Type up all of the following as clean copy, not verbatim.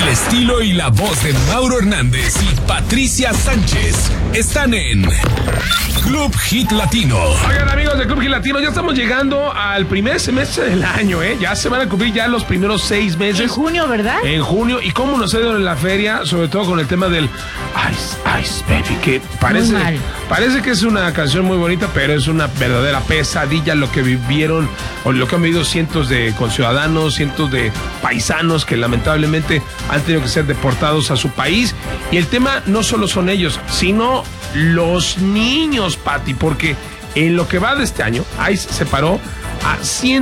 El estilo y la voz de Mauro Hernández y Patricia Sánchez están en Club Hit Latino. Oigan, amigos de Club Hit Latino, ya estamos llegando al primer semestre del año, ¿eh? Ya se van a cumplir ya los primeros 6 meses. En junio, ¿verdad? En junio. ¿Y cómo nos ha ido en la feria? Sobre todo con el tema del Ice Baby, que parece que es una canción muy bonita, pero es una verdadera pesadilla lo que vivieron o lo que han vivido cientos de conciudadanos, cientos de paisanos que lamentablemente han tenido que ser deportados a su país. Y el tema no solo son ellos, sino los niños, Pati, porque en lo que va de este año, ICE separó a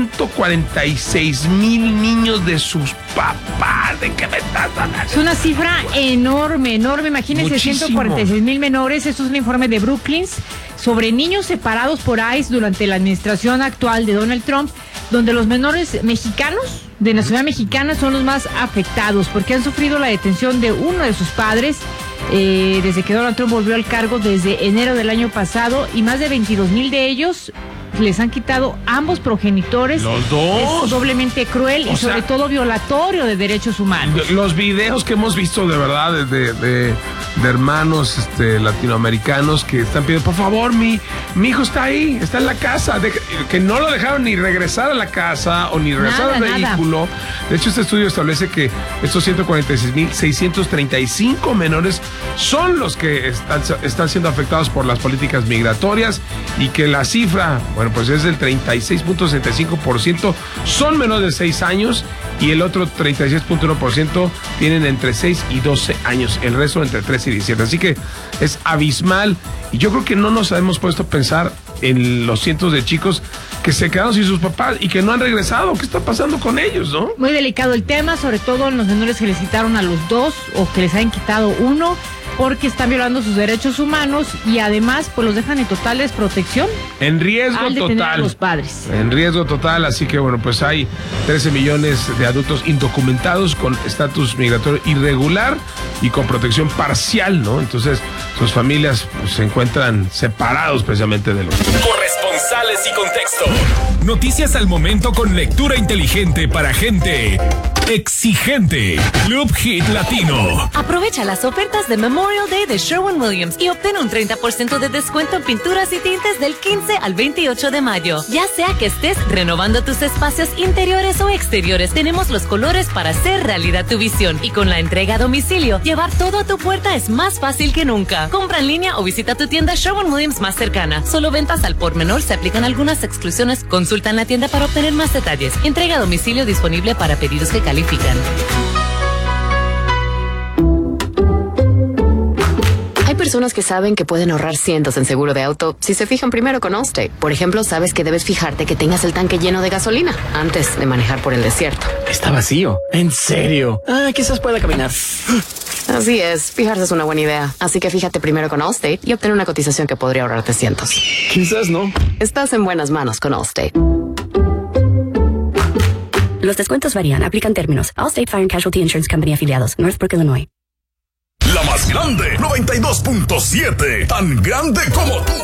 146,000 niños de sus papás. ¿De qué me estás hablando? Es una cifra enorme. Imagínense, muchísimo. 146,000 menores. Esto es un informe de Brookings sobre niños separados por ICE durante la administración actual de Donald Trump, donde los menores mexicanos de nacionalidad mexicana son los más afectados porque han sufrido la detención de uno de sus padres desde que Donald Trump volvió al cargo desde enero del año pasado, y más de 22,000 de ellos les han quitado ambos progenitores. Los dos. Es doblemente cruel y sobre todo violatorio de derechos humanos. Los videos que hemos visto de verdad de hermanos latinoamericanos que están pidiendo, por favor, mi hijo está ahí, está en la casa, que no lo dejaron ni regresar a la casa o ni regresar al vehículo. De hecho, este estudio establece que estos 146,635 menores son los que están siendo afectados por las políticas migratorias, y que la cifra, bueno, pues es del 36.65% son menores de 6 años, y el otro 36.1% tienen entre 6 y 12 años, el resto entre 13 y 17. Así que es abismal, y yo creo que no nos hemos puesto a pensar en los cientos de chicos que se quedaron sin sus papás y que no han regresado. ¿Qué está pasando con ellos, no? Muy delicado el tema, sobre todo en los menores que les quitaron a los dos o que les han quitado uno, porque están violando sus derechos humanos y además pues los dejan en total desprotección. En riesgo total. A los padres. En riesgo total, así que bueno, pues hay 13 millones de adultos indocumentados con estatus migratorio irregular y con protección parcial, ¿no? Entonces sus familias pues, se encuentran separados precisamente de los... Corresponsales y contexto. Noticias al momento con lectura inteligente para gente exigente. Club Hit Latino. Aprovecha las ofertas de Memorial Day de Sherwin-Williams y obtén un 30% de descuento en pinturas y tintes del 15 al 28 de mayo. Ya sea que estés renovando tus espacios interiores o exteriores, tenemos los colores para hacer realidad tu visión. Y con la entrega a domicilio, llevar todo a tu puerta es más fácil que nunca. Compra en línea o visita tu tienda Sherwin-Williams más cercana. Solo ventas al por menor, se aplican algunas exclusiones. Consulta en la tienda para obtener más detalles. Entrega a domicilio disponible para pedidos que califican. Hay personas que saben que pueden ahorrar cientos en seguro de auto si se fijan primero con Allstate. Por ejemplo, sabes que debes fijarte que tengas el tanque lleno de gasolina antes de manejar por el desierto. Está vacío. ¿En serio? Quizás pueda caminar. Así es, fijarse es una buena idea. Así que fíjate primero con Allstate y obtén una cotización que podría ahorrarte cientos. Quizás no. Estás en buenas manos con Allstate. Los descuentos varían, aplican términos. Allstate Fire and Casualty Insurance Company afiliados, Northbrook, Illinois. La más grande, 92.7, tan grande como tú.